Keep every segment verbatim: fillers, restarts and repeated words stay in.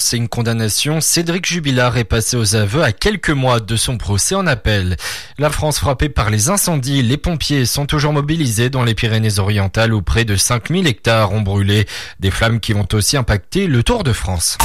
C'est une condamnation. Cédric Jubilard est passé aux aveux à quelques mois de son procès en appel. La France frappée par les incendies, les pompiers sont toujours mobilisés dans les Pyrénées-Orientales où près de cinq mille hectares ont brûlé. Des flammes qui vont aussi impacter le Tour de France.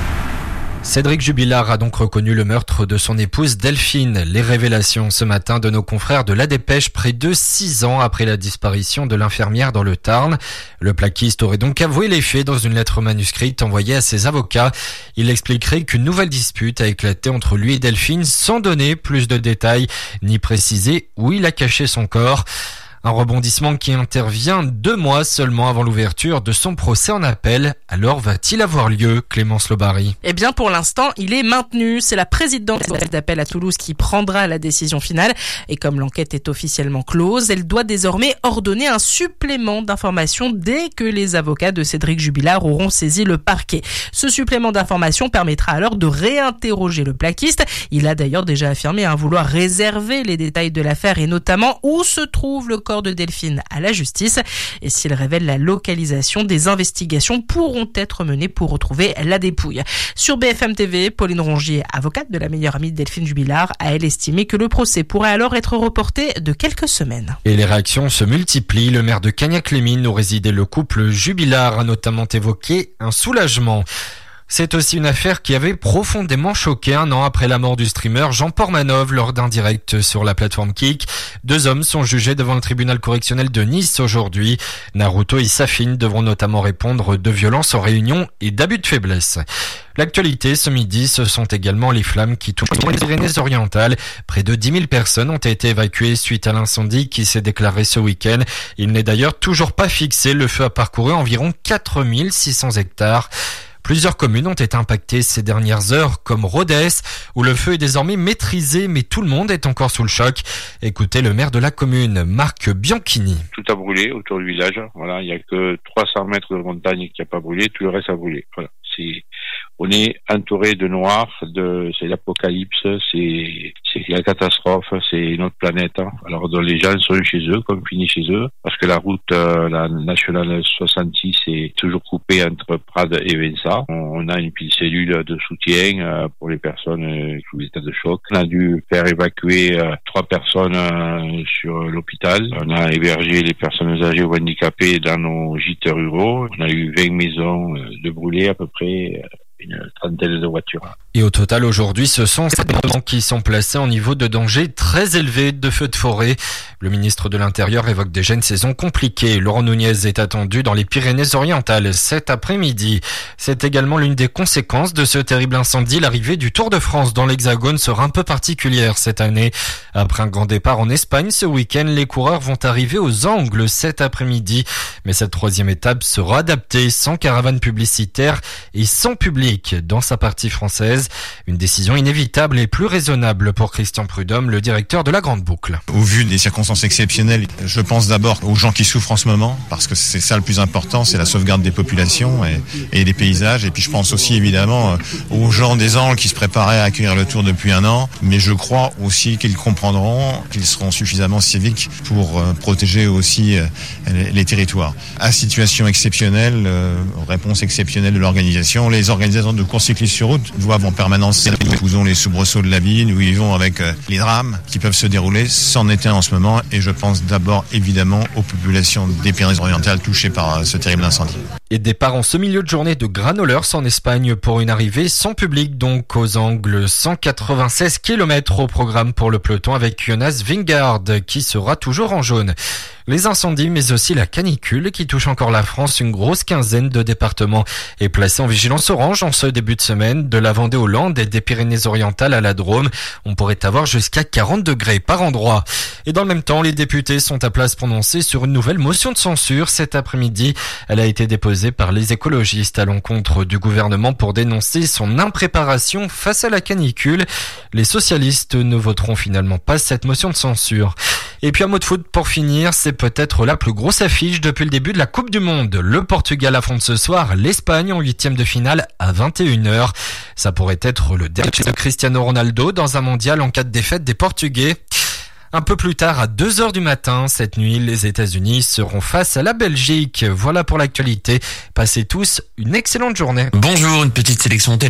Cédric Jubilard a donc reconnu le meurtre de son épouse Delphine. Les révélations ce matin de nos confrères de La Dépêche près de six ans après la disparition de l'infirmière dans le Tarn. Le plaquiste aurait donc avoué les faits dans une lettre manuscrite envoyée à ses avocats. Il expliquerait qu'une nouvelle dispute a éclaté entre lui et Delphine sans donner plus de détails ni préciser où il a caché son corps. Un rebondissement qui intervient deux mois seulement avant l'ouverture de son procès en appel. Alors va-t-il avoir lieu, Clémence Lobary? Eh bien, pour l'instant, il est maintenu. C'est la présidente d'appel à Toulouse qui prendra la décision finale. Et comme l'enquête est officiellement close, elle doit désormais ordonner un supplément d'information dès que les avocats de Cédric Jubilard auront saisi le parquet. Ce supplément d'information permettra alors de réinterroger le plaquiste. Il a d'ailleurs déjà affirmé hein, vouloir réserver les détails de l'affaire et notamment où se trouve le corps de Delphine à la justice. Et s'il révèle la localisation, des investigations pourront être menées pour retrouver la dépouille. Sur B F M T V, Pauline Rongier, avocate de la meilleure amie de Delphine Jubilard, a elle estimé que le procès pourrait alors être reporté de quelques semaines. Et les réactions se multiplient. Le maire de Cagnac-les-Mines où résidait le couple Jubilard a notamment évoqué un soulagement. C'est aussi une affaire qui avait profondément choqué un an après la mort du streamer Jean Portmanov lors d'un direct sur la plateforme Kik. Deux hommes sont jugés devant le tribunal correctionnel de Nice aujourd'hui. Naruto et Safine devront notamment répondre de violences en réunion et d'abus de faiblesse. L'actualité ce midi, ce sont également les flammes qui touchent les Pyrénées-Orientales. Près de dix mille personnes ont été évacuées suite à l'incendie qui s'est déclaré ce week-end. Il n'est d'ailleurs toujours pas fixé. Le feu a parcouru environ quatre mille six cents hectares. Plusieurs communes ont été impactées ces dernières heures, comme Rodez, où le feu est désormais maîtrisé, mais tout le monde est encore sous le choc. Écoutez le maire de la commune, Marc Bianchini. Tout a brûlé autour du village. Voilà, il n'y a que trois cents mètres de montagne qui n'a pas brûlé, tout le reste a brûlé. Voilà. C'est, on est entouré de noir, de, c'est l'apocalypse, c'est, c'est la catastrophe, c'est une autre planète. Hein. Alors, donc, les gens sont chez eux, confinés chez eux, parce que la route, euh, la nationale soixante-six est toujours coupée entre Prades et Vinça. On, on a une petite cellule de soutien euh, pour les personnes euh, sous état de choc. On a dû faire évacuer euh, trois personnes euh, sur l'hôpital. On a hébergé les personnes âgées ou handicapées dans nos gîtes ruraux. On a eu vingt maisons euh, de brûlées à peu près. Une trentaine de voitures. Et au total, aujourd'hui, ce sont sept maisons qui sont placées en niveau de danger très élevé de feux de forêt. Le ministre de l'Intérieur évoque déjà une saison compliquée. Laurent Nunez est attendu dans les Pyrénées-Orientales cet après-midi. C'est également l'une des conséquences de ce terrible incendie. L'arrivée du Tour de France dans l'Hexagone sera un peu particulière cette année. Après un grand départ en Espagne ce week-end, les coureurs vont arriver aux Angles cet après-midi. Mais cette troisième étape sera adaptée sans caravane publicitaire et sans public dans sa partie française. Une décision inévitable et plus raisonnable pour Christian Prudhomme, le directeur de la Grande Boucle. Au vu des circonstances exceptionnelles, je pense d'abord aux gens qui souffrent en ce moment, parce que c'est ça le plus important, c'est la sauvegarde des populations et, et des paysages. Et puis je pense aussi évidemment aux gens des Angles qui se préparaient à accueillir le Tour depuis un an. Mais je crois aussi qu'ils comprendront, qu'ils seront suffisamment civiques pour euh, protéger aussi euh, les, les territoires. À situation exceptionnelle, euh, réponse exceptionnelle de l'organisation, les organisations de courses cyclistes sur route doivent en permanence épousons les soubresauts de la vie, où ils vont avec euh, les drames qui peuvent se dérouler. C'en est un en ce moment et je pense d'abord évidemment aux populations des Pyrénées-Orientales touchées par euh, ce terrible incendie. Et départ en ce milieu de journée de Granollers en Espagne pour une arrivée sans public donc aux Angles. cent quatre-vingt-seize kilomètres au programme pour le peloton avec Jonas Vingegaard qui sera toujours en jaune. Les incendies mais aussi la canicule qui touche encore la France, une grosse quinzaine de départements est placée en vigilance orange en ce début de semaine, de la Vendée aux Landes et des Pyrénées-Orientales à la Drôme. On pourrait avoir jusqu'à quarante degrés par endroit. Et dans le même temps, les députés sont à place prononcée sur une nouvelle motion de censure cet après-midi. Elle a été déposée par les écologistes à l'encontre du gouvernement pour dénoncer son impréparation face à la canicule. Les socialistes ne voteront finalement pas cette motion de censure. Et puis un mot de foot pour finir, c'est peut-être la plus grosse affiche depuis le début de la Coupe du Monde. Le Portugal affronte ce soir l'Espagne en huitième de finale à vingt et une heures. Ça pourrait être le dernier de Cristiano Ronaldo dans un mondial en cas de défaite des Portugais. Un peu plus tard, à deux heures du matin, cette nuit, les États-Unis seront face à la Belgique. Voilà pour l'actualité. Passez tous une excellente journée. Bonjour, une petite sélection télé.